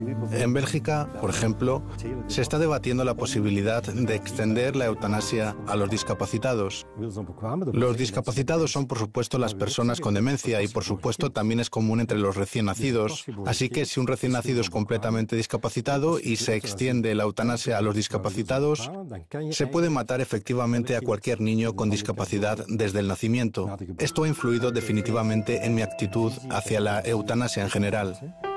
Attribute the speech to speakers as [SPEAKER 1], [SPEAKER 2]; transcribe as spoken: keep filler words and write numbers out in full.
[SPEAKER 1] En Bélgica, por ejemplo, se está debatiendo la posibilidad de extender la eutanasia a los discapacitados. Los discapacitados son, por supuesto, las personas con demencia y, por supuesto, también es común entre los recién nacidos. Así que si un recién nacido es completamente discapacitado y se extiende la eutanasia a los discapacitados, se puede matar efectivamente a cualquier niño con discapacidad desde el nacimiento. Esto ha influido definitivamente en mi actitud hacia la eutanasia en general.